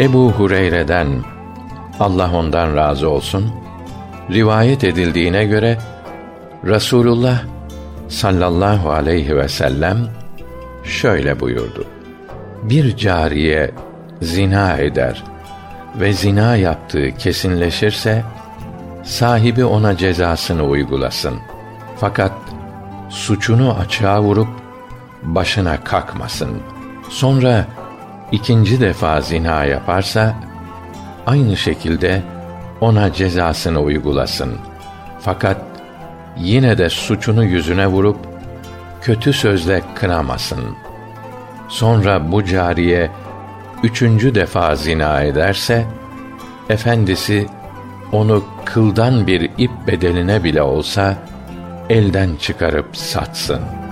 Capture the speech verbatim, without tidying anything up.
Ebu Hureyre'den, Allah ondan razı olsun, rivayet edildiğine göre Rasulullah sallallahu aleyhi ve sellem şöyle buyurdu: Bir cariye zina eder ve zina yaptığı kesinleşirse, sahibi ona cezasını uygulasın. Fakat suçunu açığa vurup başına kakmasın. Sonra ikinci defa zina yaparsa, aynı şekilde ona cezasını uygulasın. Fakat yine de suçunu yüzüne vurup kötü sözle kınamasın. Sonra bu cariye üçüncü defa zina ederse, efendisi onu kıldan bir ip bedeline bile olsa elden çıkarıp satsın.